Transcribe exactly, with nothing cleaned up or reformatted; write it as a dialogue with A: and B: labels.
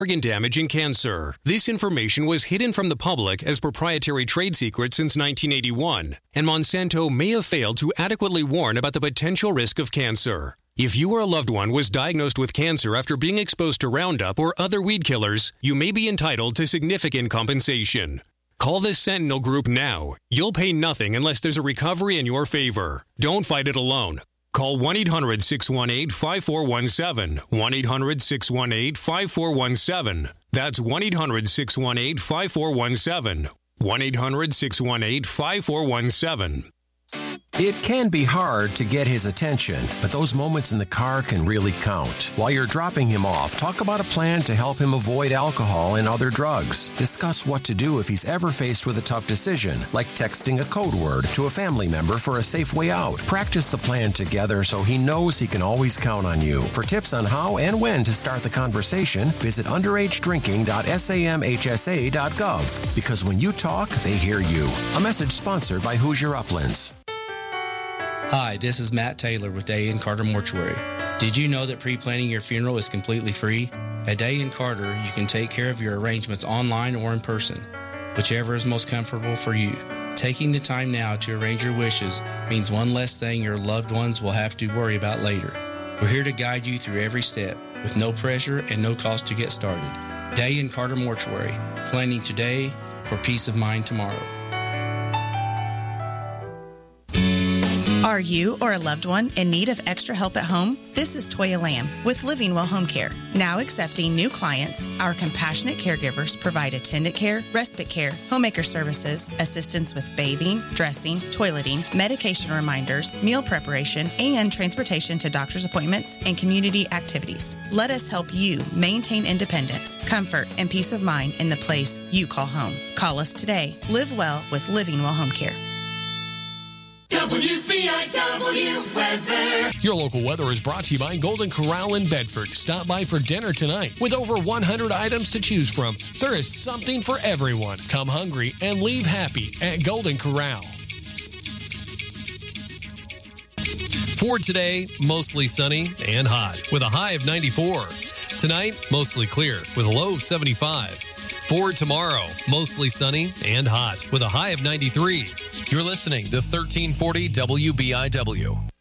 A: organ damage and cancer. This information was hidden from the public as proprietary trade secrets since nineteen eighty-one, and Monsanto may have failed to adequately warn about the potential risk of cancer. If you or a loved one was diagnosed with cancer after being exposed to Roundup or other weed killers, you may be entitled to significant compensation. Call the Sentinel Group now. You'll pay nothing unless there's a recovery in your favor. Don't fight it alone. Call one eight hundred six one eight five four one seven, one eight hundred six one eight five four one seven. That's one eight hundred six one eight five four one seven, one eight hundred six one eight five four one seven.
B: It can be hard to get his attention, but those moments in the car can really count. While you're dropping him off, talk about a plan to help him avoid alcohol and other drugs. Discuss what to do if he's ever faced with a tough decision, like texting a code word to a family member for a safe way out. Practice the plan together so he knows he can always count on you. For tips on how and when to start the conversation, visit underage drinking dot samhsa dot gov. Because when you talk, they hear you. A message sponsored by Hoosier Uplands.
C: Hi, this is Matt Taylor with Day and Carter Mortuary. Did you know that pre-planning your funeral is completely free? At Day and Carter, you can take care of your arrangements online or in person, whichever is most comfortable for you. Taking the time now to arrange your wishes means one less thing your loved ones will have to worry about later. We're here to guide you through every step with no pressure and no cost to get started. Day and Carter Mortuary, planning today for peace of mind tomorrow.
D: Are you or a loved one in need of extra help at home? This is Toya Lamb with Living Well Home Care. Now accepting new clients, our compassionate caregivers provide attendant care, respite care, homemaker services, assistance with bathing, dressing, toileting, medication reminders, meal preparation, and transportation to doctor's appointments and community activities. Let us help you maintain independence, comfort, and peace of mind in the place you call home. Call us today. Live well with Living Well Home Care.
E: W B I W weather.
F: Your local weather is brought to you by Golden Corral in Bedford. Stop by for dinner tonight. With over one hundred items to choose from, there is something for everyone. Come hungry and leave happy at Golden Corral. For today, mostly sunny and hot with a high of ninety-four. Tonight, mostly clear with a low of seventy-five. For tomorrow, mostly sunny and hot with a high of ninety-three. You're listening to thirteen forty W B I W.